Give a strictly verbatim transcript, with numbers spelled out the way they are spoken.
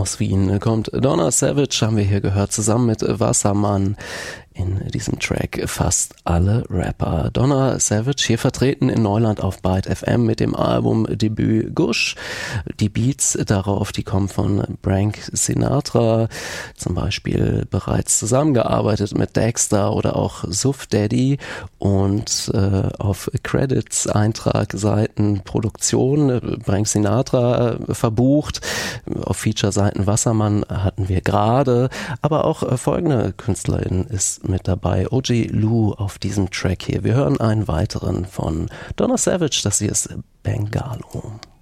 Aus Wien kommt Donna Savage, haben wir hier gehört, zusammen mit Wassermann. In diesem Track fast alle Rapper. Donna Savage hier vertreten in Neuland auf Byte F M mit dem Albumdebüt Gush. Die Beats darauf, die kommen von Frank Sinatra, zum Beispiel bereits zusammengearbeitet mit Dexter oder auch Suff Daddy, und äh, auf Credits, Eintrag, Seiten, Produktion Frank Sinatra äh, verbucht. Auf Feature-Seiten Wassermann hatten wir gerade, aber auch äh, folgende Künstlerin ist mit dabei, O J Lou auf diesem Track hier. Wir hören einen weiteren von Donna Savage, das hier ist Bengalo.